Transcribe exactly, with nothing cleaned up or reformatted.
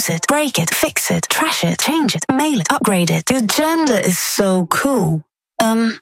erase it, break it, fix it, trash it, change it, mail it, upgrade it. Your gender is so cool. Um,